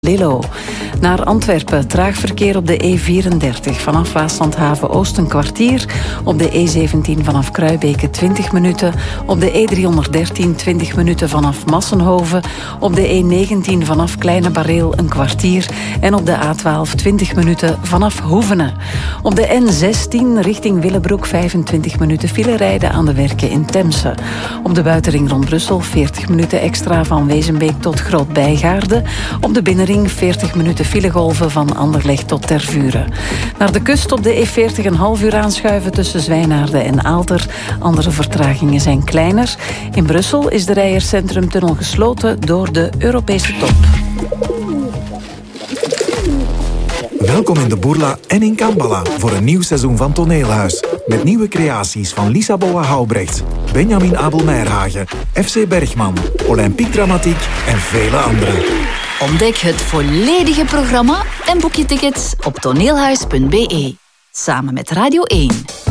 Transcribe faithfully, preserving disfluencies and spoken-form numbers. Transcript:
Lillo. Naar Antwerpen, traag verkeer op de E vierendertig vanaf Waaslandhaven Oost een kwartier, op de E zeventien vanaf Kruibeke twintig minuten, op de E driehonderddertien twintig minuten vanaf Massenhoven, op de E negentien vanaf Kleine Bareel een kwartier en op de A twaalf twintig minuten vanaf Hoevenen. Op de N zestien richting Willebroek vijfentwintig minuten file rijden aan de werken in Temse. Op de buitenring rond Brussel veertig minuten extra van Wezenbeek tot Groot-Bijgaarde. Op de binnenring veertig minuten filegolven van Anderlecht tot Tervuren. Naar de kust op de E veertig een half uur aanschuiven tussen Zwijnaarden en Aalter. Andere vertragingen zijn kleiner. In Brussel is de Rijerscentrumtunnel gesloten door de Europese top. Welkom in de Bourla en in Kambala voor een nieuw seizoen van Toneelhuis. Met nieuwe creaties van Lisa Boa-Houbrecht, Benjamin Abel-Meirhagen, F C Bergman, Olympique Dramatiek en vele anderen. Ontdek het volledige programma en boek je tickets op toneelhuis punt be. Samen met Radio één.